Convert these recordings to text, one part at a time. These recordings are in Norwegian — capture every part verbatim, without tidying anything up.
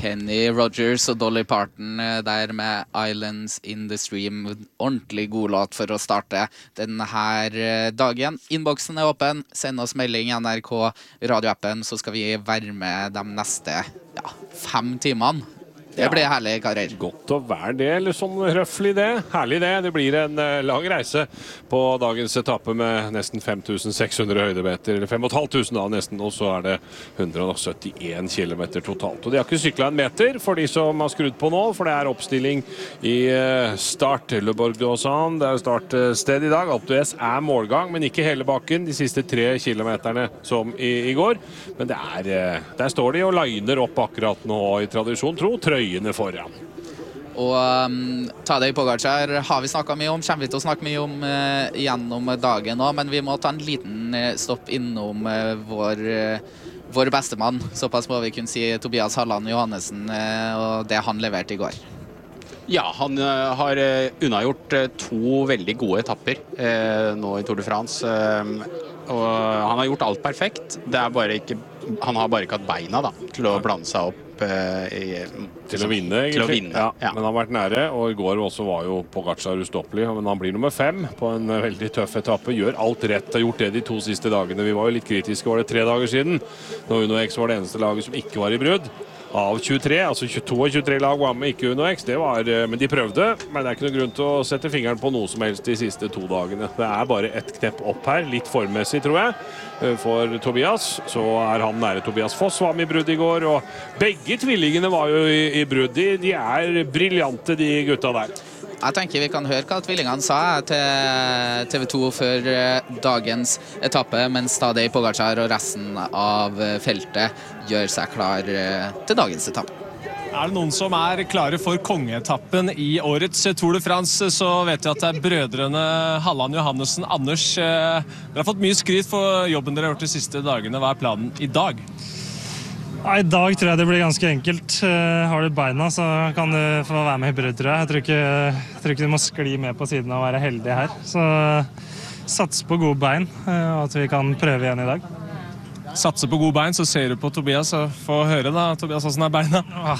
Kenny Rogers og Dolly Parton der med Islands in the Stream. Ordentlig god låt for å starte denne dagen. Innboksen er åpen. Send oss melding i N R K radioappen, så skal vi være med de neste ja, fem timene. Det blir herlig, karer. Godt å være det, eller sånn røffelig det. Herlig det. Det blir en uh, lang reise på dagens etappe med nesten fem tusen seks hundre høydemeter, eller fem tusen fem hundre da nesten, og så er det hundre syttien kilometer totalt. Og de har ikke syklet en meter for de som har skrudd på nå, for det er oppstilling i uh, start. Le Bourg-d'Oisans, det er startsted i dag. Alpe d'Huez er målgang, men ikke hele bakken de siste tre kilometerne som i, i går. Men det er, uh, der står de og liner opp akkurat nå i tradisjon, tro, trøy foran. Og um, Tadej Pogačar har vi snakket mye om, kommer vi til å snakke mye om uh, gjennom dagen nå, men vi må ta en liten uh, stopp innom uh, vår, uh, vår bestemann. Såpass må vi kunne si Tobias Halland Johannessen uh, og det han leverte i går. Ja, han uh, har uh, unnagjort uh, to veldig gode etapper uh, nå i Tour de France. Uh, og han har gjort alt perfekt. Det er bare ikke, han har bare ikke hatt beina da, til å blande seg opp uh, i, til å vinne, egentlig. Til å vinne, ja, ja. Men han har vært nære, og i går også var jo Pogačar ustoppelig, men han blir nummer fem på en veldig tøff etappe, gjør alt rett, har gjort det de to siste dagene. Vi var jo litt kritiske, var det tre dager siden, når Uno X var det eneste laget som ikke var i brudd. Av tjuetre, altså tjueto og tjuetre lag var med, ikke Uno X, det var, men de prøvde, men det er ikke noe grunn til å sette fingeren på noe som helst de siste to dagene. Det er bare et knepp opp her, litt formmessig tror jeg, for Tobias. Så er han nære Tobias Foss, var med i brudd i går, og begge tvillingene var jo i, i brudd. De, de er briljante, de gutta der. Jeg tenker vi kan høre hva tvillingene sa til T V to før dagens etappe, mens Tadej Pogačar og resten av feltet gjør seg klar til dagens etappe. Er det noen som er klare for kongeetappen i årets Tour de France, så vet jeg at det er brødrene Halland Johannessen. Anders, dere har fått mye skryt for jobben dere har gjort de siste dagene. Hva er planen i dag? Ja, I dag tror jeg det blir ganske enkelt. Uh, har du beina, så kan du få være med i brød, tror jeg. Jeg tror ikke, jeg tror ikke du må skli med på siden og være heldig her. Så uh, sats på gode bein, uh, at vi kan prøve igjen i dag. Satse på gode bein, så ser du på Tobias. Få høre da, Tobias, hvordan er beina? Uh,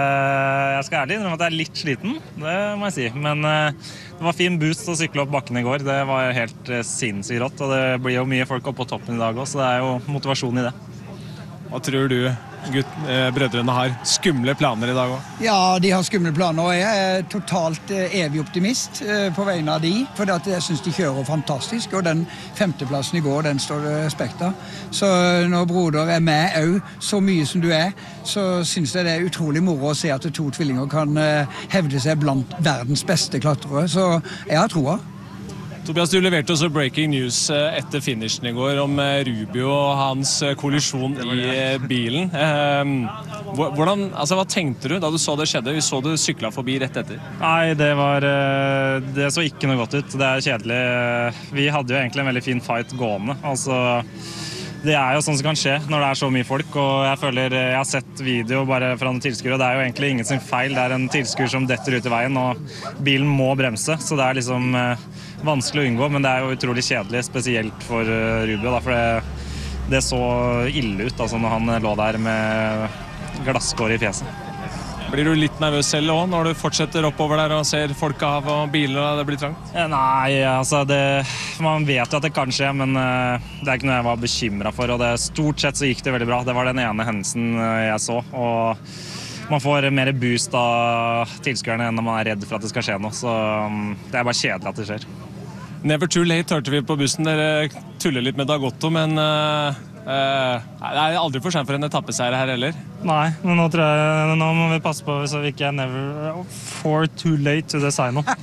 jeg skal ærlig innrømme at jeg er litt sliten, det må jeg si. Men uh, det var fin boost å sykle opp bakken i går. Det var helt uh, sinnssykt rått, og det blir jo mye folk opp på toppen i dag også, så det er jo motivasjon i det. Hva tror du gutt, eh, brødrene har skumle planer i dag også? Ja, de har skumle planer, og jeg er totalt eh, evig optimist eh, på vegne av de, for jeg synes de kjører fantastisk, og den femteplassen i går, den står det respekt av. Så når broder er med også, så mye som du er, så synes jeg det er utrolig moro å se at to tvillinger kan eh, hevde seg blant verdens beste klatrere, så jeg har troa. Tobias, du leverte også breaking news etter finishen i går om Rubio og hans kollisjon i bilen. Hvordan, altså, hva tenkte du da du så det skjedde? Vi så du sykla forbi rett etter. Nei, det var det så ikke noe godt ut. Det er kjedelig. Vi hadde jo egentlig en veldig fin fight gående. Altså, det er jo sånn som kan skje når det er så mye folk, og jeg føler jeg har sett video bare fra en tilskuer, og det er jo egentlig ingen sin feil. Det er en tilskuer som detter ut i veien, og bilen må bremse, så det er liksom vanskelig å unngå, men det er jo utrolig kjedelig, spesielt for Rubio, da, for det, det så ille ut altså, når han lå der med glasskår i fjeset. Blir du litt nervøs selv også, når du fortsetter oppover der og ser folk av og biler og det blir trangt? Nei, altså det, man vet jo at det kan skje, men det er ikke noe jeg var bekymret for, og det, stort sett så gikk det veldig bra. Det var den ene hendelsen jeg så, og man får mer boost av tilskuerne enn når man er redd for at det skal skje noe, så det er bare kjedelig at det skjer. Never too late, hørte vi på bussen. Dere tuller litt med Dagotto, men uh, uh, det er aldri for sent for en etappeseier her heller. Nei, men nå tror jeg, nå må vi passe på så vi ikke er never for too late to decide noe.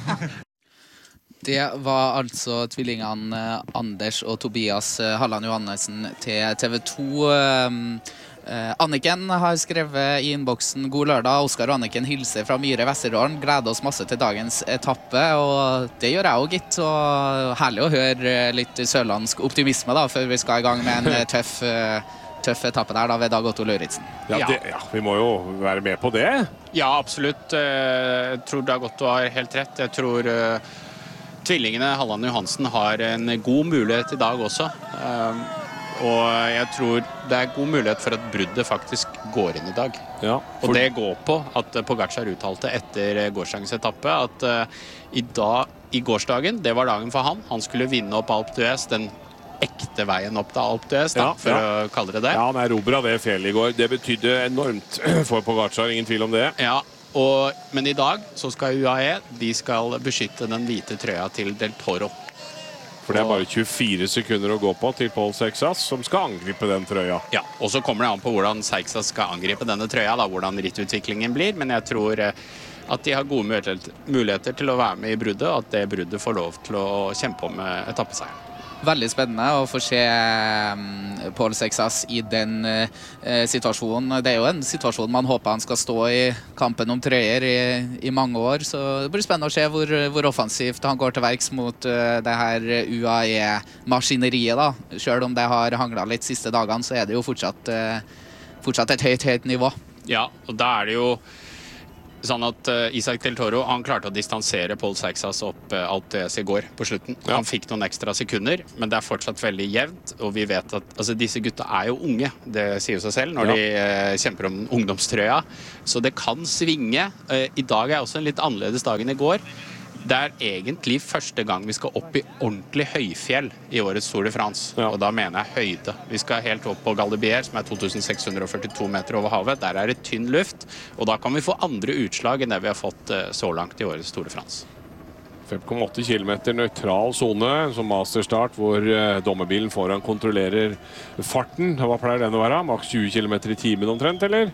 Det var altså tvillingene Anders og Tobias Halland Johannessen til T V to. Uh, Anniken har skrevet i innboksen God lørdag, Oskar og Anniken hilser fra Myre Vesterålen, gleder oss masse til dagens etappe, og det gjør jeg også gitt, og herlig å høre litt sørlandsk optimisme da, før vi skal i gang med en tøff, tøff etappe der da ved Dag Otto Lauritzen. Ja, det, ja, vi må jo være med på det. Ja, absolutt. Jeg tror Dag Otto har helt rett. Jeg tror uh, tvillingene Halland Johansen har en god mulighet i dag også. Uh, Og jeg tror det er god mulighet for at bruddet faktisk går inn i dag. Ja, for... Og det går på at Pogačar uttalte etter gårsdagens etappe at uh, i, dag, i gårsdagen, det var dagen for han. Han skulle vinne opp Alpe d'Huez, den ekte veien opp til Alpe d'Huez, da, ja, for ja. å kalle det det. Ja, han erobret det fjellet i går. Det betydde enormt for Pogačar, ingen tvil om det. Ja, og, men i dag så skal U A E, de skal beskytte den hvite trøya til Del Toro. For det er bare tjuefire sekunder å gå på til Paul Seixas, som skal angripe den trøya. Ja, og så kommer det an på hvordan Seixas skal angripe denne trøya, da, hvordan rittutviklingen blir. Men jeg tror at de har gode muligheter til å være med i bruddet, og at det bruddet får lov til å kjempe om etappeseieren. Veldig spennende å få se um, Paul Seixas i den uh, situasjonen. Det er jo en situasjon man håper han skal stå i kampen om trøyer i, i mange år, så det blir spennende å se hvor, hvor offensivt han går til verks mot uh, det her U A E-maskineriet da. Selv om det har hanglet litt siste dagene, så er det jo fortsatt, uh, fortsatt et høyt, høyt nivå. Ja, og da er det jo sånn at uh, Isaac Del Toro, han klarte å distansere Paul Seixas opp uh, Alpe d'Huez i går på slutten. Ja. Han fikk noen ekstra sekunder, men det er fortsatt veldig jevnt, og vi vet at altså, disse gutta er jo unge, det sier jo seg selv når ja. de uh, kjemper om ungdomstrøya, så det kan svinge. Uh, I dag er også en litt annerledes dag enn i går. Det er egentlig første gang vi skal opp i ordentlig høyfjell i årets Tour de France, ja. Og da mener jeg høyde. Vi skal helt opp på Galibier, som er to tusen seks hundre og førtito meter over havet. Der er det tynn luft, og da kan vi få andre utslag enn det vi har fått så langt i årets Tour de France. fem komma åtte kilometer nøytral zone, som masterstart, hvor dommerbilen foran kontrollerer farten. Hva pleier den å være? Maks tjue kilometer i timen omtrent, eller?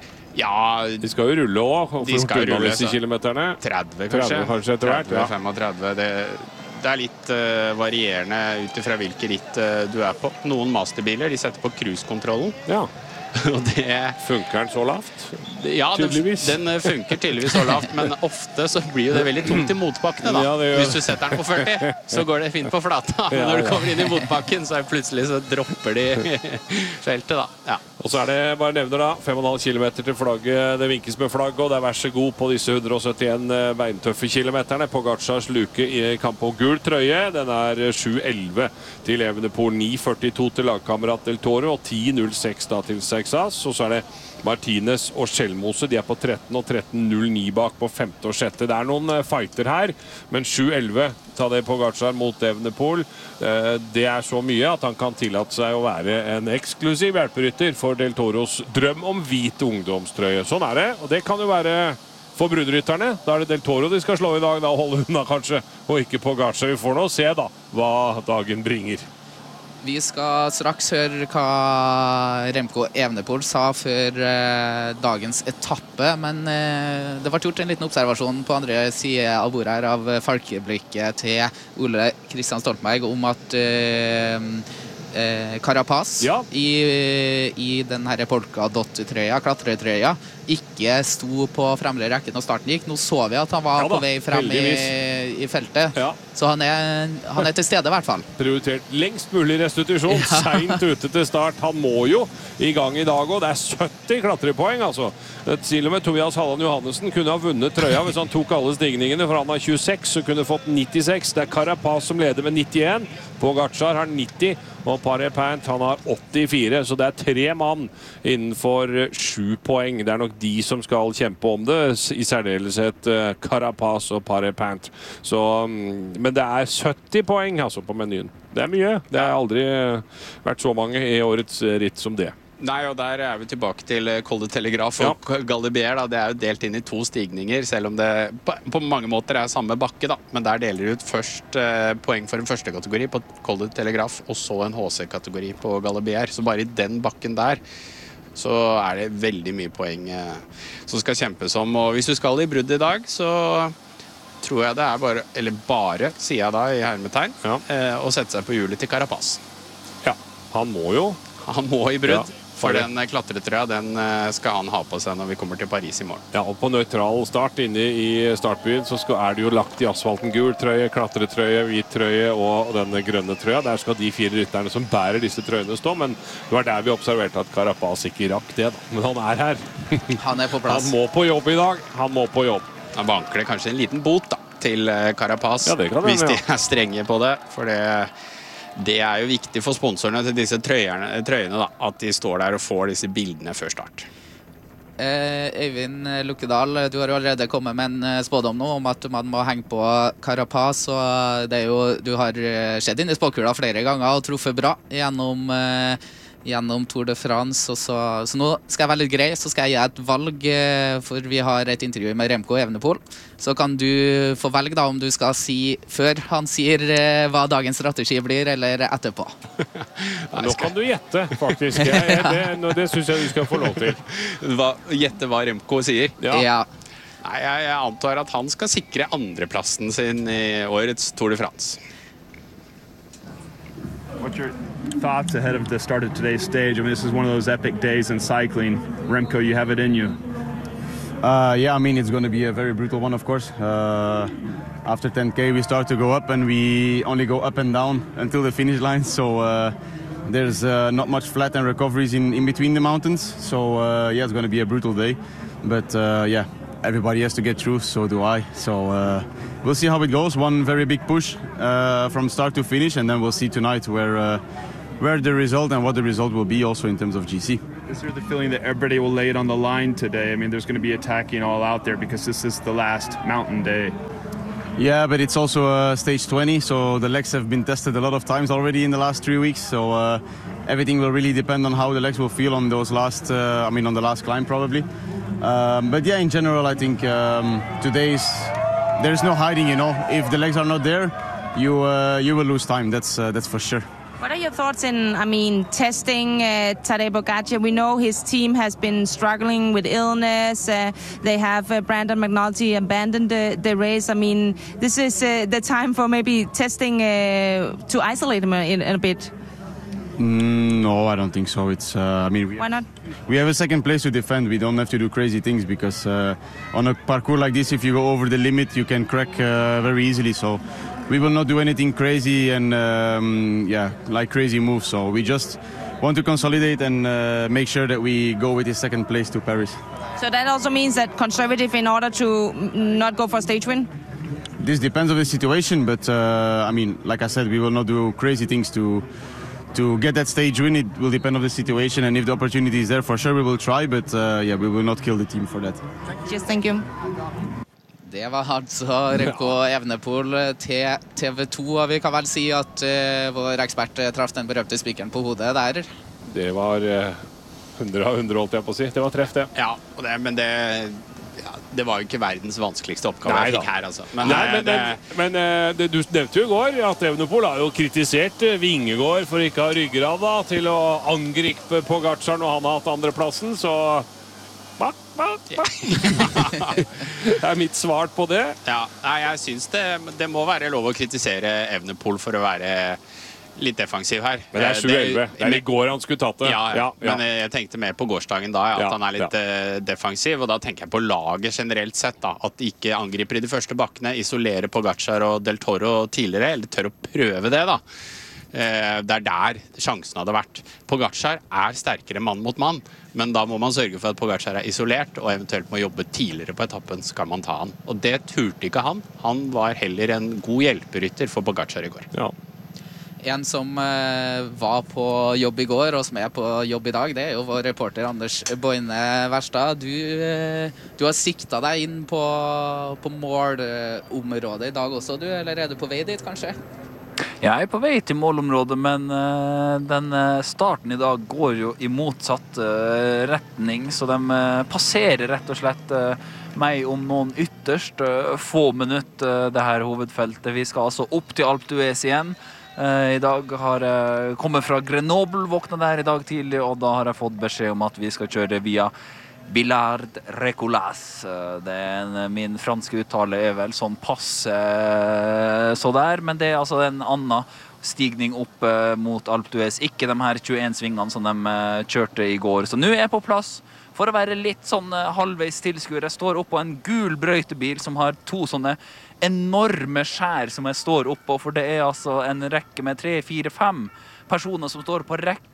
Ja, de skal jo rulle også, de skal rulle disse kilometerne. tretti kanskje. tretti kanskje etter hvert, tretti, femogtretti. Det, det er litt uh, varierende ut fra hvilke ritt uh, du er på. Noen masterbiler, de setter på cruise-kontrollen. Ja. Og det... Funker den så lavt? Ja, den, den funker tydeligvis så lavt, men ofte så blir jo det veldig tungt i motbakkene da. Ja, hvis du setter den på førti, så går det fint på flata. Men når du kommer inn i motbakken, så er plutselig så dropper de feltet da. Ja. Og så er det, bare nevner da, fem komma fem kilometer til flagget, det vinkes med flagg, og det er vær så god på disse hundre og syttien beintøffe kilometerne. Pogačars luke i kamp om gul trøye, den er sju elleve til Evenepoel, ni førtito til lagkamerat Del Toro, og ti null seks da til Seixas. Og så er det Martinez og Skjelmose, de er på tretten og tretten null ni bak på femte og sjette. Det er noen fighter her, men sju elleve ta det Pogačar mot Evenepoel. Det er så mye at han kan tillate seg å være en eksklusiv hjelperytter for Del Toros drøm om hvit ungdomstrøye. Sånn er det, og det kan jo være for brudrytterne. Da er det Del Toro de skal slå i dag, da holde unna kanskje, og ikke Pogačar. Vi får nå se da hva dagen bringer. Vi skal straks høre hva Remco Evenepoel sa før eh, dagens etappe, men eh, det ble gjort en liten observasjon på andre side av bordet her av falkeblikket til Ole Kristian Stoltenberg om at eh, eh, Carapaz ja. i, i den her Polkadot-trøya, klatretrøya, ikke sto på fremre rekke når starten gikk. Nå så vi at han var ja, på vei frem i, i feltet. Ja. Så han er, han er til stede i hvert fall. Prioritert lengst mulig restitusjon, ja. Sent ute til start. Han må jo i gang i dag, og det er sytti klatrepoeng, altså. Til og med Tobias Halland Johannessen kunne ha vunnet trøya hvis han tok alle stigningene, for han har tjueseks og kunne fått nittiseks. Det er Carapaz som leder med nittien. Pogačar har nitti, og Paré-Paint han har åttifire, så det er tre mann innenfor sju poeng. Det er nok de som skal kjempe om det, i særdeleshet Carapaz og Paré-Paint. Så, men det er sytti poeng altså på menyen. Det er mye. Det har aldri vært så mange i årets ritt som det. Nei, og der er vi tilbake til Col de Telegraph og ja. Galibier. Da. Det er jo delt inn i to stigninger, selv om det på, på mange måter er samme bakke. Da. Men der deler de ut først eh, poeng for en første kategori på Col de Telegraph, og så en H C-kategori på Galibier. Så bare i den bakken der så er det veldig mye poeng eh, som skal kjempes om. Og hvis du skal i brudd i dag, så tror jeg det er bare, eller bare, sier jeg da i hermetegn, ja. eh, å sette seg på hjulet til Carapaz. Ja, han må jo. Han må i brudd. Ja. For den klatretrøya, den skal han ha på seg når vi kommer til Paris i morgen. Ja, og på nøytral start inne i startbyen så skal, er det jo lagt i asfalten gul trøye, klatretrøye, hvit trøye og denne grønne trøya. Der skal de fire rytterne som bærer disse trøyene stå, men det var der vi observerte at Carapaz ikke rakk det da. Men han er her. Han er på plass. Han må på jobb i dag. Han må på jobb. Han vanker det kanskje en liten bot da, til Carapaz, ja, det kan hvis den, de ja. er strenge på det, for det Det er jo viktig for sponsorene til disse trøyene, trøyene da, at de står der og får disse bildene før start. Eh, Øyvind Lukkedal, du har jo allerede kommet med en spådom nå om at man må henge på Carapaz, og det er jo, du har skjedd inn i spåkula flere ganger og truffet bra gjennom, eh, gjennom Tour de France, og så, så nå skal jeg være litt grei, så skal jeg gi et valg, eh, for vi har et intervju med Remco Evenepoel, så kan du få velge da om du skal si før han sier eh, hva dagens strategi blir, eller etterpå. Nå kan du gjette, faktisk. Jeg, jeg, det, det synes jeg du skal få lov til. Hva, gjette hva Remco sier? Ja. Ja. Nei, jeg, jeg antar at han skal sikre andreplassen sin i årets Tour de France. What's your thoughts ahead of the start of today's stage? I mean, this is one of those epic days in cycling. Remco, you have it in you. Uh, yeah, I mean, it's going to be a very brutal one, of course. Uh, after ten K, we start to go up, and we only go up and down until the finish line. So uh, there's uh, not much flat and recoveries in, in between the mountains. So uh, yeah, it's going to be a brutal day. But uh, yeah, everybody has to get through, so do I. So uh, we'll see how it goes. One very big push uh, from start to finish, and then we'll see tonight where uh, where the result and what the result will be also in terms of G C. Is there the feeling that everybody will lay it on the line today? I mean, there's going to be attacking all out there because this is the last mountain day. Yeah, but it's also uh, stage twenty, so the legs have been tested a lot of times already in the last three weeks. So uh, everything will really depend on how the legs will feel on those last, uh, I mean, on the last climb probably. Um, but yeah, in general, I think um, today's there's no hiding. You know, if the legs are not there, you uh, you will lose time. That's uh, that's for sure. What are your thoughts in, I mean, testing uh, Tadej Pogačar? We know his team has been struggling with illness. Uh, they have uh, Brandon McNulty abandoned the, the race. I mean, this is uh, the time for maybe testing uh, to isolate him in, in a bit. Mm, no, I don't think so. It's uh, I mean, we Why not? We have a second place to defend. We don't have to do crazy things because uh, on a parkour like this, if you go over the limit, you can crack uh, very easily. So we will not do anything crazy and um, yeah, like crazy moves. So we just want to consolidate and uh, make sure that we go with the second place to Paris. So that also means that conservative in order to not go for stage win? This depends on the situation, but uh, I mean, like I said, we will not do crazy things to to get that stage win. It will depend on the situation, and if the opportunity is there, for sure we will try, but uh, yeah, we will not kill the team for that. Just thank you. Det var altså Remco Evenepoel til T V to, og vi kan vel si at uh, vår ekspert traff den berømte spikeren på hodet der. Det var uh, hundre av hundre, holdt jeg på å si. Det var treff, det. Ja, og det, men det, ja, det var jo ikke verdens vanskeligste oppgave Nei, jeg fikk da. her, altså. Men, Nei, eh, men, det, men, men det, du nevnte jo i går at Evenepoel har jo kritisert Vingegård for ikke å ha ryggrad da, til å angripe Pogačar når han har hatt andreplassen, så bak, bak, bak. Det er mitt svar på det. ja, nei, jeg synes det, det må være lov å kritisere Evenepoel for å være litt defensiv her. Men det er sju elleve. Det er i går han skulle tatt det. Ja, ja, ja, ja. Men jeg tenkte mer på gårsdagen da, ja, at Ja, han er litt ja. eh, defensiv, og da tenker jeg på laget generelt sett da, at de ikke angriper i de første bakkene, isolerer Pogačar og Del Toro tidligere, eller tør å prøve det da. Eh, det er der sjansen hadde vært. Pogačar er sterkere mann mot mann, men da må man sørge for at Pogačar er isolert, og eventuelt må jobbe tidligere på etappen, skal man ta han. Og det turte ikke han. Han var heller en god hjelperytter for Pogačar i går. Ja. En som uh, var på jobb i går, og som er på jobb i dag, det er jo vår reporter Anders Boine Verstad. Du, uh, du har sikta deg inn på, på målområdet i dag også, du, eller er du på vei dit, kanskje? Jeg er på vei til målområdet, men uh, den uh, starten i dag går jo i motsatt uh, retning, så de uh, passerer rett og slett uh, meg om noen ytterst uh, få minutter, uh, det her hovedfeltet. Vi skal altså opp til Alpe d'Huez igjen. Uh, I dag har jeg kommet fra Grenoble, våknet der i dag tidlig, og da har jeg fått beskjed om at vi skal kjøre via Villard Récollets. Uh, det er en, min franske uttale er vel sånn passe uh, så der, men det er altså en annen stigning opp uh, mot Alpe d'Huez, ikke de her tjueen svingene som de uh, kjørte i går. Så nå er jeg på plass for å være litt sånn uh, halvveis tilskuer. Jeg står oppe på en gul brøytebil som har to sånne enorme skjær som jeg står oppå, for det er altså en rekke med tre, fire, fem personer som står på rekke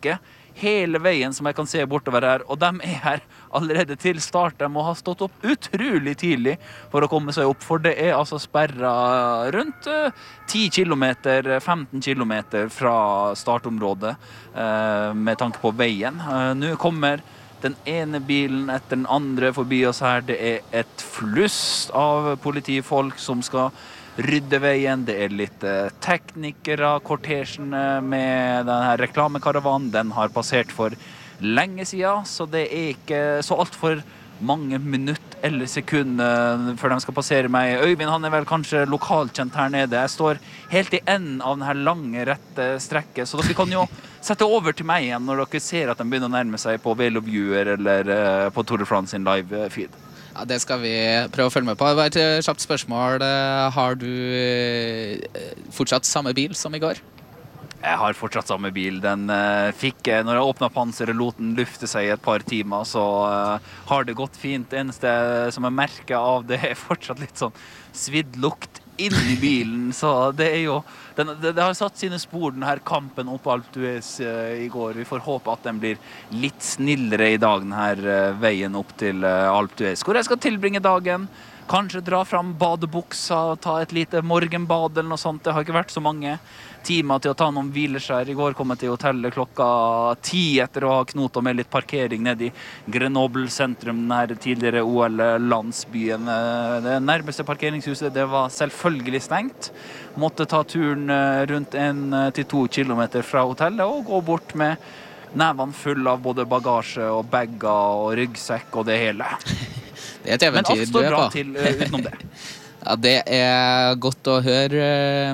hele veien som jeg kan se bortover her, og de er her allerede til start. De må ha stått opp utrolig tidlig for å komme seg opp, for det er altså sperret rundt ti kilometer, femten kilometer fra startområdet med tanke på veien. Nå kommer den ene bilen etter den andre forbi oss her. Det er et flust av politifolk som skal rydde veien. Det er litt teknikere, kortesjen med denne reklamekaravanen. Den har passert for lenge siden, så det er ikke så alt for mange minutter eller sekunder før de skal passere meg. Øyvind, han er vel kanskje lokalkjent her nede. Jeg står helt i enden av denne lange, rette strekket, så dere kan jo sette over til meg igjen når dere ser at de begynner å nærme seg på Velo Viewer eller på Tour de France sin live feed. Ja, det skal vi prøve å følge med på. Bare et kjapt spørsmål. Har du fortsatt samme bil som i går? Jeg har fortsatt samme bil. Den uh, fikk jeg når jeg åpnet panseret, lot den lufte seg i et par timer, så uh, har det gått fint. Det eneste som jeg merker av det er fortsatt litt sånn svidd lukt inn i bilen, så det er jo den, det, det har satt sine spor, den her kampen oppe på Alpe d'Huez uh, i går. Vi får håpe at den blir litt snillere i dag, den her uh, veien opp til uh, Alpe d'Huez, hvor jeg skal tilbringe dagen. Kanskje dra fram badebuksa, ta et lite morgenbad eller noe sånt. Det har ikke vært så mange timer til å ta noen hvileskjær. I går kom jeg til hotellet klokka ti etter å ha knotet med litt parkering ned i Grenoble sentrum, den her tidligere O L-landsbyen. Det nærmeste parkeringshuset, det var selvfølgelig stengt. Måtte ta turen rundt en til to kilometer fra hotellet og gå bort med nevene full av både bagasje og bagger og ryggsekk og det hele. Det er et eventyr. Men alt står bra til uh, utenom det. Ja, det er godt å høre.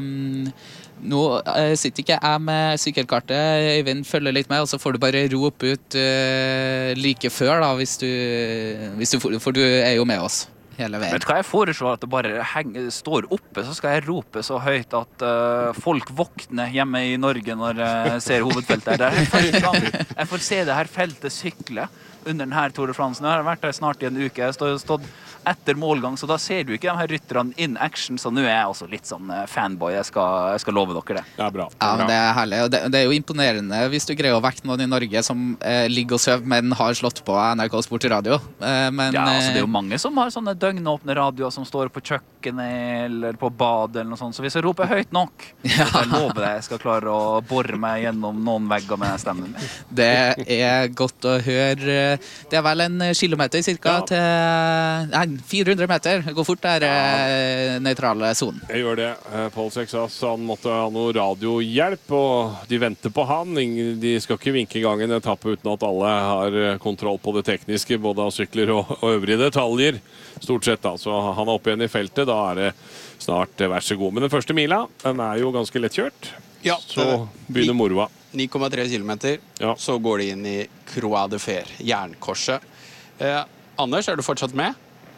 Nå uh, sitter ikke jeg med sykkelkartet. Øyvind følger litt med, og så får du bare rope ut uh, like før, da, hvis du, hvis du, for du er jo med oss hele veien. Vet du hva jeg foreslår? At det bare henger, står oppe, så skal jeg rope så høyt at uh, folk våkner hjemme i Norge når jeg ser hovedfeltet. Det er første gang jeg får se det her feltet sykle under denne Tour de France. Nå har jeg vært der snart i en uke. Jeg har stått etter målgang, så da ser du ikke de her rytterne in action, så nå er jeg også litt sånn fanboy. Jeg skal, jeg skal love dere det. Det er bra. Ja, men det er herlig. Og det, det er jo imponerende hvis du greier å vekke noen i Norge som eh, ligger og søv, men har slått på N R K Sport Radio. Eh, men, ja, altså det er jo mange som har sånne døgnåpne radioer som står på kjøkkenet eller på badet eller noe sånt, så hvis jeg roper høyt nok, ja. Så jeg lover deg jeg skal klare å borre meg gjennom noen vegger med stemmen min. Det er godt å høre. Det er vel en kilometer cirka ja. til nei, fire hundre meter. Det går fort der ja. nøytrale zonen. Jeg gjør det. Paul Sexas, han måtte ha noe radiohjelp, og de venter på han. De skal ikke vinke i gang en etappe uten at alle har kontroll på det tekniske, både av sykler og, og øvrige detaljer. Stort sett da. Så han er oppe igjen i feltet. Da er det snart vær så god. Men den første mila, den er jo ganske lettkjørt. Ja, så begynner moroa. ni komma tre kilometer, ja. Så går de inn i Croix de Fer, jernkorset. Eh, Anders, er du fortsatt med?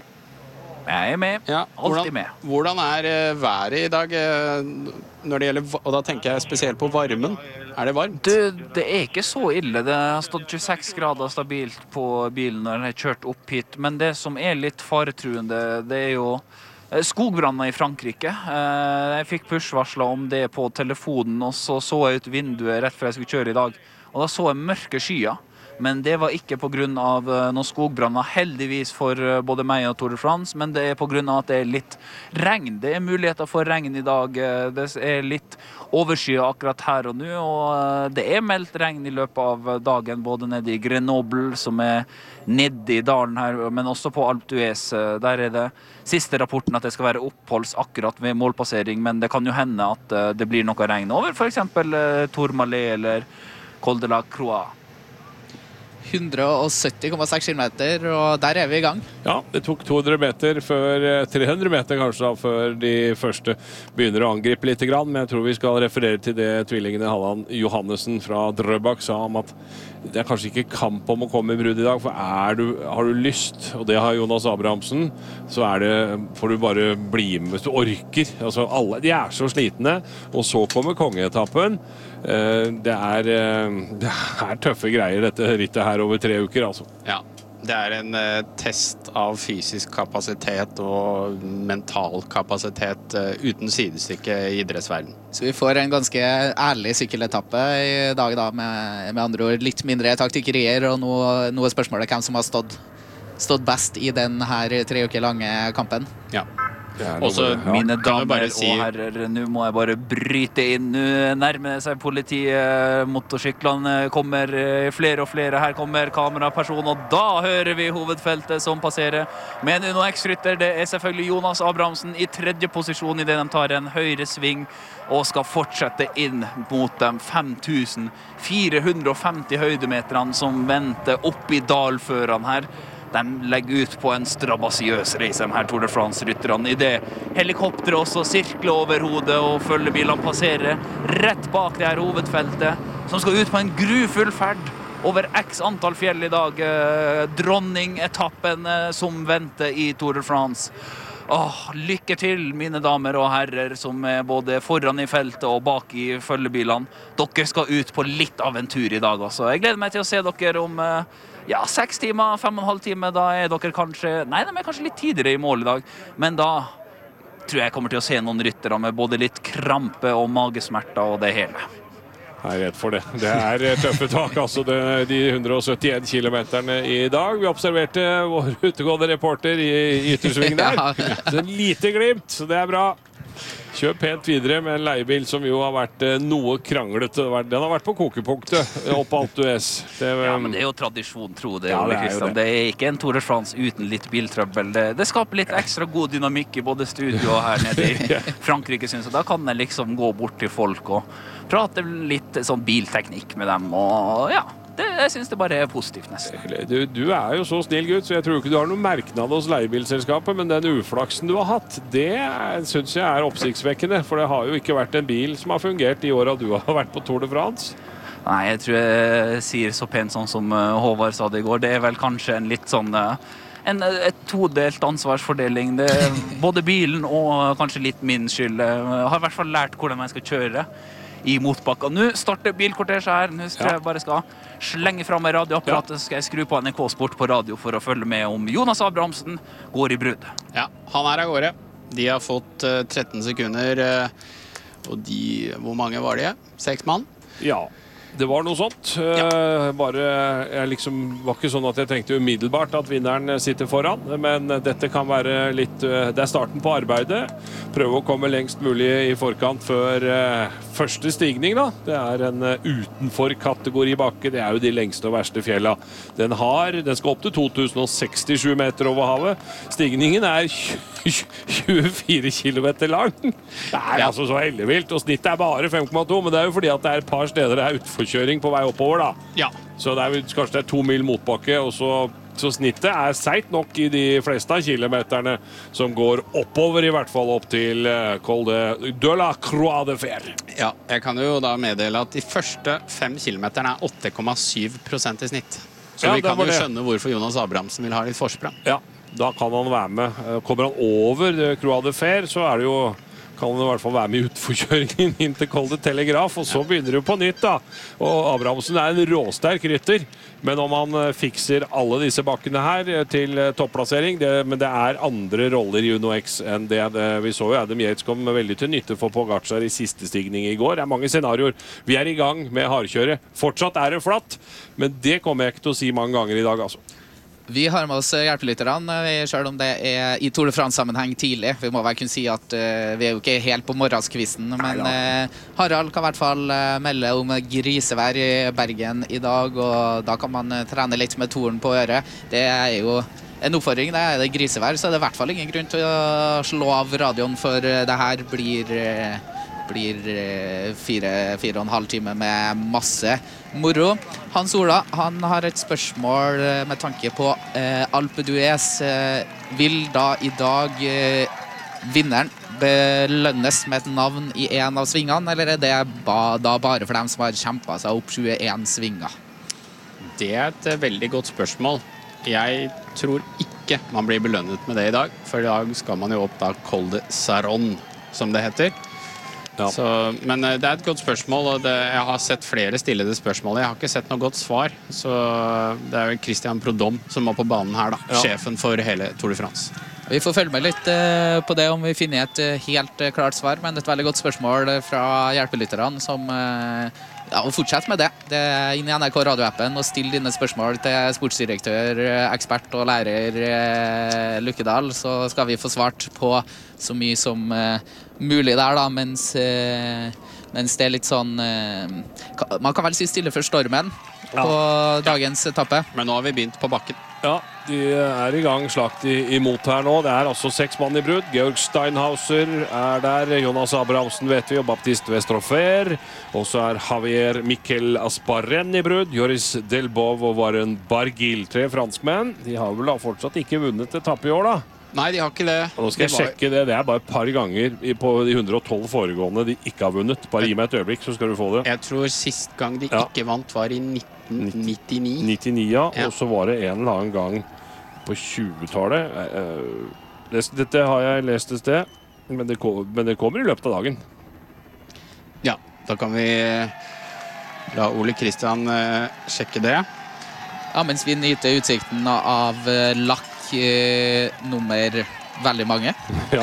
Jeg er med. Ja, Alltid hvordan, med. Hvordan er uh, været i dag? Uh, når det gjelder, og da tenker jeg spesielt på varmen. Er det varmt? Det, det er ikke så ille. Det har stått tjueseks grader stabilt på bilen når den har kjørt opp hit. Men det som er litt faretruende, det er jo skogbranner i Frankrike. Jeg fikk push-varsler om det på telefonen, og så så jeg ut vinduet rett før jeg skulle kjøre i dag. Og da så jeg mørke skyer. Men det var ikke på grunn av noen skogbranner, heldigvis for både meg og Tour de France, men det er på grunn av at det er litt regn. Det er muligheter for regn i dag. Det er litt overskyet akkurat her og nå, og det er meldt regn i løpet av dagen, både nede i Grenoble, som er nede i dalen her, men også på Alpe d'Huez. Der er det siste rapporten at det skal være oppholds akkurat ved målpassering, men det kan jo hende at det blir noe regn over, for eksempel Tourmalet eller Col de la Croix. hundre og sytti komma seks kilometer, og der er vi i gang. Ja, det tok to hundre meter før, tre hundre meter kanskje da, før de første begynner å angripe litt grann, men jeg tror vi skal referere til det tvillingene Halland Johannessen fra Drøbak sa om at det er kanskje ikke kamp om å komme i brudd i dag, for er du, har du lyst, og det har Jonas Abrahamsen, så er det, får du bare bli med hvis du orker. Altså, alle, de er så slitne, og så kommer kongeetappen. Det er, det er tøffe greier, dette rittet her over tre uker, altså. Ja, Det er en uh, test av fysisk kapasitet og mental kapasitet uh, uten sidestykke i idrettsverden. Så vi får en ganske ærlig sykkeletappe i dag da, med, med andre ord litt mindre taktikkerier, og nå, nå er spørsmålet hvem som har stått, stått best i den her tre uker lange kampen. Ja. Også mine damer si... og herrer, nå må jeg bare bryte inn. Nå nærmer det seg politiet, motorsyklene kommer flere og flere. Her kommer kameraperson, og da hører vi hovedfeltet som passerer. Men Uno X-rytter, det er selvfølgelig Jonas Abrahamsen i tredje posisjon i det de tar en høyre sving og skal fortsette inn mot de fem tusen fire hundre og femti høydemeterne som venter opp i dalførene her. De legger ut på en strabasiøs reise, de her Tour de France-rytterne, i det helikopteret også sirkler over hodet og følgebilene passerer rett bak det her hovedfeltet, som skal ut på en grufull ferd over x antall fjell i dag. Dronning-etappen som venter i Tour de France. Åh, lykke til, mine damer og herrer, som er både foran i feltet og bak i følgebilene. Dere skal ut på litt av en tur i dag også. Jeg gleder meg til å se dere om ja, seks timer, fem og en halv time. Da er dere kanskje, nei, de er kanskje litt tidligere i mål i dag, men da tror jeg kommer til å se noen ryttere med både litt krampe og magesmerter og det hele. Jeg er redd for det. Det er tøffe tak, altså det, de hundre og syttien kilometerne i dag. Vi observerte vår utegående reporter i yttersving der. Så en lite glimt, så det er bra. Kjør pent videre med en leiebil som jo har vært noe kranglet. Den har vært på kokepunktet opp Alpe d'Huez. Ja, men det er jo tradisjon, tro det. Ja, Ole det, er det. det er ikke en Tour de France uten litt biltrøbbel. Det, det skaper litt ekstra god dynamikk i både studio og her nede i Frankrike, synes jeg. Da kan jeg liksom gå bort til folk og prate litt sånn bilteknikk med dem, og ja. Det, jeg synes det bare er positivt nesten. Du, du er jo så snill gutt, så jeg tror ikke du har noen merknad hos leiebilselskapet, men den uflaksen du har hatt, det synes jeg er oppsiktsvekkende, for det har jo ikke vært en bil som har fungert i året du har vært på Tour de France. Nei, jeg tror jeg sier så pent sånn som Håvard sa det i går. Det er vel kanskje en litt sånn en et todelt ansvarsfordeling. Det er både bilen og kanskje litt min skyld. Jeg har i hvert fall lært hvordan jeg skal kjøre i motbakka. Nå starter bilkortesje her. Nå tror jeg bare skal slenge frem med radioapparatet, så skal jeg skru på N R K Sport på radio for å følge med om Jonas Abrahamsen går i brudd. Ja, han er av gårde. De har fått uh, tretten sekunder, uh, og de, hvor mange var de? Seks mann? Ja. Det var noe sånt. Ja. Bare, jeg liksom, var ikke sånn at jeg tenkte umiddelbart at vinneren sitter foran, men dette kan være litt, det er starten på arbeidet. Prøve å komme lengst mulig i forkant før uh, første stigning da. Det er en uh, utenfor kategori bakke, det er jo de lengste og verste fjella. Den har, den skal opp til to tusen sekstisju meter over havet. Stigningen er tjuefire kilometer lang. Det er ja. altså så hellevilt, og snittet er bare fem komma to, men det er jo fordi at det er et par steder det er utforkjøring på vei oppover da. Ja. Så det er kanskje det er to mil motbakke, og så, så snittet er seit nok i de fleste av kilometerne som går oppover, i hvert fall opp til uh, Col de la Croix de Fer. Ja, jeg kan jo da meddele at de første fem kilometerne er åtte komma syv prosent i snitt. Så ja, vi kan jo det. skjønne hvorfor Jonas Abrahamsen vil ha litt forsprang. Ja, da kan han være med. Kommer han over Croix de Fer, så er det jo kan han i hvert fall være med i utforkjøringen inn til Col de Telegraf, og så begynner det på nytt da. Og Abrahamsen er en råsterk rytter, men om han fikser alle disse bakkene her til topplassering, det, men det er andre roller i Uno X enn det. Vi så jo Adam Yates kom veldig til nytte for Pogačar i siste stigning i går. Det er mange scenarioer. Vi er i gang med hardkjøret. Fortsatt er det flatt, men det kommer jeg ikke til å si mange ganger i dag, altså. Vi har med oss hjelpelytterne, selv om det er i Tour de France-sammenheng tidlig. Vi må vel kunne si at uh, vi er jo ikke helt på morgenskvisten, men uh, Harald kan i hvert fall uh, melde om grisevær i Bergen i dag, og da kan man uh, trene litt med toren på øret. Det er jo en oppfordring, det er det grisevær, så det er i hvert fall ingen grunn til å slå av radioen, for uh, det her blir... Uh, blir fire, fire og en halv time med masse moro. Hans Ola, han har et spørsmål med tanke på eh, Alpe d'Huez. Eh, vil da i dag eh, vinneren belønnes med et navn i en av svingene, eller er det ba, da bare for dem som har kjempet seg opp tjueen svinger? Det er et veldig godt spørsmål. Jeg tror ikke man blir belønnet med det i dag, for i dag skal man jo opp da Col de Saron, som det heter. Ja. Så, men det er et godt spørsmål, og det, jeg har sett flere stille det spørsmålet. Jeg har ikke sett noe godt svar, så det er jo Christian Prudhomme som var på banen her, da. Ja. Sjefen for hele Tour de France. Vi får følge med litt uh, på det om vi finner et uh, helt uh, klart svar, men et veldig godt spørsmål fra hjelpelytterne som uh, ja, og fortsett med det. Det er inn i N R K radioappen og still dine spørsmål til sportsdirektør, ekspert og lærer uh, Lukkedal, så skal vi få svart på så mye som uh, mulig der da, mens, uh, mens det er litt sånn uh, man kan vel si stille for stormen ja. På dagens etappe. Men nå har vi begynt på bakken. Ja, de er i gang slakt imot her nå. Det er altså seks mann i brudd. Georg Steinhauser er der. Jonas Abrahamsen vet vi, og Baptiste Westrofer. Og så er Javier Miquel Asparen i brudd. Joris Delbov og Warren Barguil. Tre franskmenn. De har vel da fortsatt ikke vunnet etappe i år da? Nei, de har ikke det. Og nå skal jeg sjekke det. Det er bare et par ganger på de hundre og tolv foregående de ikke har vunnet. Bare gi meg et øyeblikk, så skal du få det. Jeg tror sist gang de ja. ikke vant var i nitten nittini. nittini, ja. ja. Og så var det en eller annen gang på tjuetallet. Dette har jeg lest et sted, men det, men det kommer i løpet av dagen. Ja, da kan vi la Ole Kristian sjekke det. Ja, mens vi nyter utsikten av lakk uh, nummer veldig mange. Ja.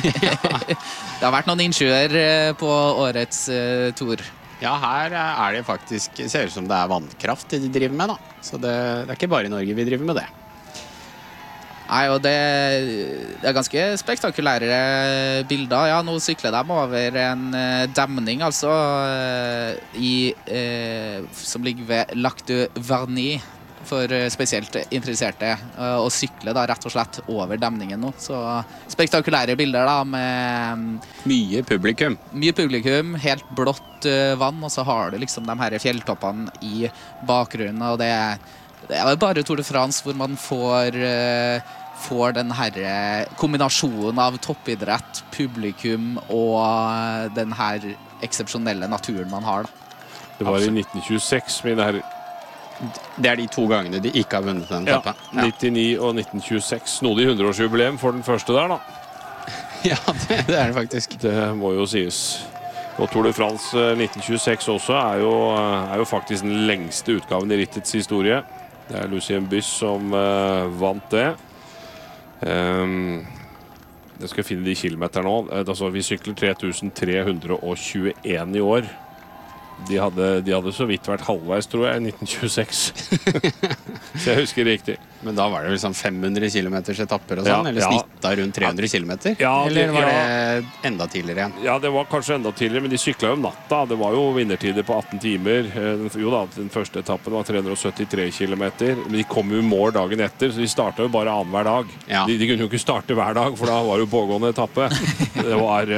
Det har vært noen innskyder uh, på årets uh, Tour. Ja, her er det faktisk, ser ut som det er vannkraft de driver med da. Så det, det er ikke bare i Norge vi driver med det. Nei, og det, det er ganske spektakulære bilder. Ja, nå sykler de over en uh, demning, altså, uh, i, uh, som ligger ved Lac de Varny, for uh, spesielt interesserte, uh, å sykle da rett og slett over demningen nå. Så spektakulære bilder da, med mye publikum. Mye publikum, helt blått uh, vann, og så har du liksom de her fjelltoppene i bakgrunnen, og det er Det er bare Tour de France hvor man får, uh, får den her kombinasjonen av toppidrett, publikum og uh, den her eksepsjonelle naturen man har. Da. Det var i nitten tjueseks, mine herrer. Det er de to gangene de ikke har vunnet den etappen. Ja, nittini og nitten tjueseks. Snodig hundreårsjubileum for den første der, da. Ja, det, det er det faktisk. Det må jo sies. Og Tour de France nitten tjueseks også er jo, er jo faktisk den lengste utgaven i rittets historie. Det er Lucien Byss som uh, vant det. Um, jeg skal finne de kilometer nå. Altså, vi sykler tre tusen tre hundre og tjueen i år. De hadde, de hadde så vidt vært halvveis, tror jeg, i nitten tjueseks. Så jeg husker riktig. Men da var det vel sånn fem hundre kilometers etapper og sånn, ja, eller ja. snittet rundt tre hundre kilometer? Ja, eller var ja. det enda tidligere igjen? Ja, det var kanskje enda tidligere, men de syklet jo om natta. Det var jo vinnertider på atten timer. Jo da, den første etappen var tre hundre og syttitre kilometer. Men de kom jo i mål dagen etter, så de startet jo bare annen hver dag. Ja. De, de kunne jo ikke starte hver dag, for da var det jo pågående etappe. Det var...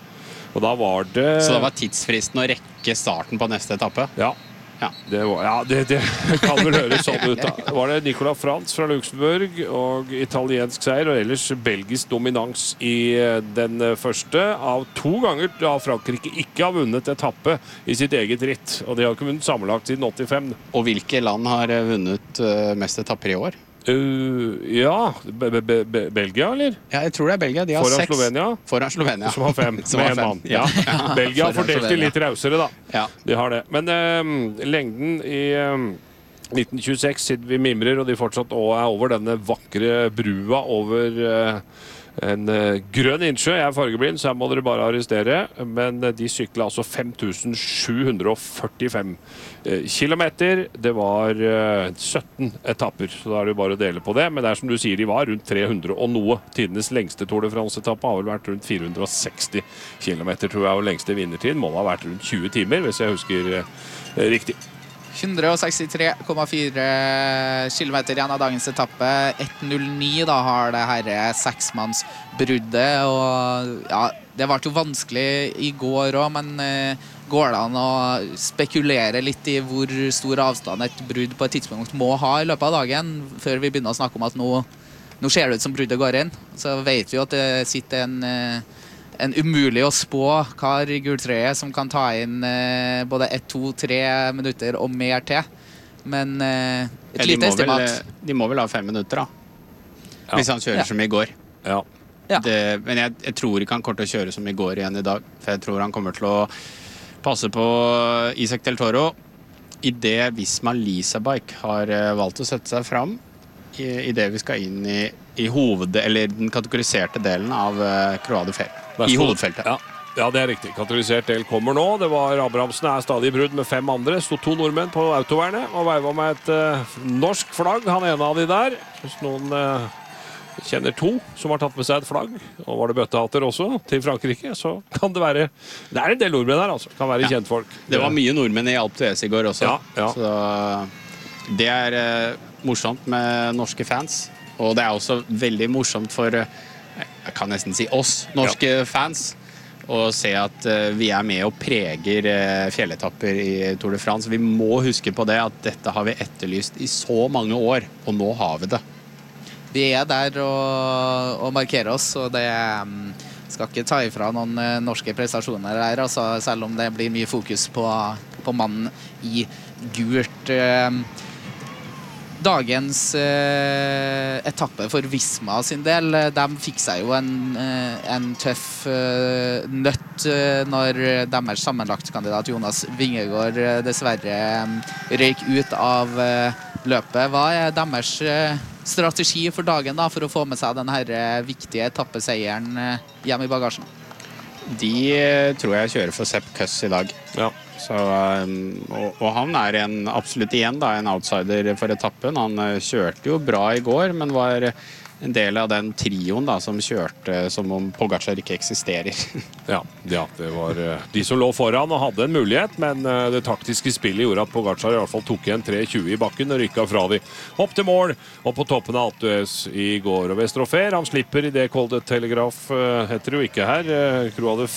Og da var det... Så da var tidsfristen å rekke starten på neste etappe? Ja. Ja, det, var, ja, det, det kan vel høres sånn ut da. Var det Nicolas Frantz fra Luxembourg og italiensk seier, og ellers belgisk dominans i den første av to ganger da Frankrike ikke har vunnet etappe i sitt eget ritt. Og de har ikke vunnet sammenlagt siden åttifem. Og hvilke land har vunnet mest etapper i år? Uh, ja, be be be Belgia, eller? Ja, jeg tror det er Belgia. De har Foran seks. Slovenia. Foran Slovenia. Som har fem. Som med har en fem. mann. Ja. Ja. Belgia har fordelt det litt rausere, da. Ja. De har det. Men um, lengden i um, nitten tjueseks, siden vi mimrer, og de fortsatt er over denne vakre brua over uh, en uh, grønn innsjø. Jeg er fargeblind, så her må dere bare arrestere. Men uh, de syklet altså fem tusen sju hundre og førtifem uh, kilometer. Det var uh, sytten etapper, så da er det bare å dele på det. Men det er som du sier, de var rundt tre hundre og noe. Tidenes lengste Tour de France-etappe har vel vært rundt fire hundre og seksti kilometer, tror jeg, og lengste vinnertid må ha vært rundt tjue timer, hvis jeg husker uh, riktig. hundre og sekstitre komma fire kilometer igjen av dagens etappe. ett null ni da har det her seksmannsbruddet, og ja, det var jo vanskelig i går også, men uh, går det an å spekulere litt i hvor stor avstand et brudd på et tidspunkt må ha i løpet av dagen, før vi begynner å snakke om at nå, nå ser det ut som bruddet går inn. Så vet vi jo at det sitter en... Uh, en umulig å spå kar i gultrøye som kan ta inn eh, både ett, to, tre minutter og mer til. Men eh, et ja, lite estimat. Vel, de må vel ha fem minutter da, ja. Hvis han kjører ja. som i går. Ja. Ja. Det, men jeg, jeg tror ikke han kommer til å kjøre som i går igjen i dag. For jeg tror han kommer til å passe på Isaac Del Toro. I det Visma Lease Bike har valgt å sette seg fram i, i det vi skal inn i, i hoved, eller den kategoriserte delen av uh, Croix de Fer. I hovedfeltet. Ja. Ja, det er riktig. Kategorisert del kommer nå. Det var Abrahamsen er stadig i brudd med fem andre. Stod to nordmenn på autovernet og veiva med et uh, norsk flagg. Han ene av de der. Hvis noen uh, kjenner to som har tatt med seg et flagg, og var det bøttehatter også til Frankrike, så kan det være det er en del nordmenn her, altså. Kan være ja. Kjentfolk. Det var mye nordmenn i Alpe d'Huez i går også. Ja, ja. Så det er uh, morsomt med norske fans. Og det er også veldig morsomt for uh, jeg kan nesten si oss, norske ja. Fans. Og se at uh, vi er med og preger uh, fjelletapper i Tour de France. Vi må huske på det at dette har vi etterlyst i så mange år, og nå har vi det. Vi er der og, og markerer oss, og det um, skal ikke ta ifra noen uh, norske prestasjoner der, altså, selv om det blir mye fokus på, på mannen i gult. Uh, Dagens eh, etappe for Visma sin del, de fikk seg jo en, eh, en tøff eh, nøtt eh, når deres sammenlagtkandidat Jonas Vingegaard eh, dessverre eh, røyk ut av eh, løpet. Hva er deres eh, strategi for dagen da, for å få med seg denne eh, viktige etappeseieren eh, hjem i bagasjen? De eh, tror jeg kjører for Sepp Kuss i dag. Ja. Så, og, og han er en, absolutt igjen da, en outsider for etappen. Han kjørte jo bra i går, men var en del av den trioen da, som kjørte som om Pogačar ikke eksisterer. Ja, ja, det var de som lå foran og hadde en mulighet, men det taktiske spillet gjorde at Pogačar i hvert fall tok igjen tre tjue i bakken og rykket fra de opp til mål og på toppen av Alpe d'Huez i går. Og Vestrofer, han slipper i det Col de Telegraph, heter det jo ikke her, Croix de